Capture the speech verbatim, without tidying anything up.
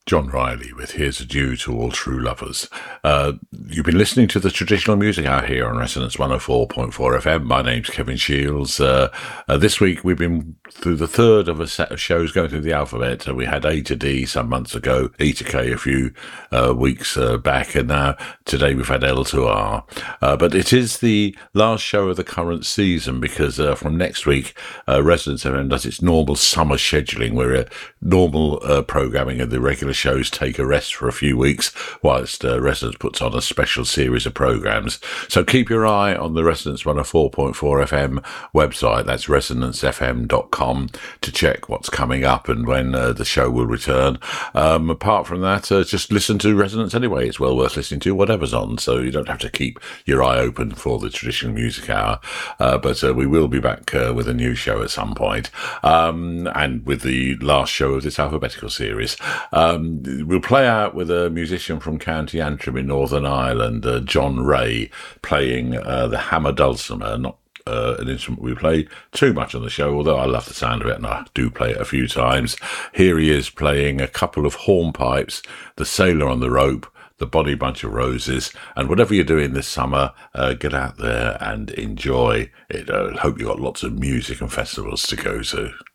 John Riley with Here's a Due to All True Lovers. Uh, you've been listening to the Traditional Music Hour here on Resonance one oh four point four F M. My name's Kevin Shields. Uh, uh, this week we've been through the third of a set of shows going through the alphabet. Uh, we had A to D some months ago, E to K a few uh, weeks uh, back, and now today we've had L to R. Uh, but it is the last show of the current season because uh, from next week, uh, Resonance F M does its normal summer scheduling where uh, normal uh, programming of the regular shows take a rest for a few weeks whilst uh, Resonance puts on a special series of programmes. So keep your eye on the Resonance one oh four point four F M website, that's resonance f m dot com, to check what's coming up and when uh, the show will return. Um, apart from that, uh, just listen to Resonance anyway. It's well worth listening to, whatever's on, so you don't have to keep your eye open for the Traditional Music Hour. Uh, but uh, we will be back uh, with a new show at some point, um, and with the last show of this alphabetical series. Um, we'll play out with a musician from County Antrim in Northern Ireland, uh, John Ray, playing uh, the hammer dulcimer, not uh, an instrument we play too much on the show, although I love the sound of it and I do play it a few times. Here he is playing a couple of hornpipes, the Sailor on the Rope, the Bonny Bunch of Roses, and whatever you're doing this summer, uh, get out there and enjoy it. I uh, hope you've got lots of music and festivals to go to.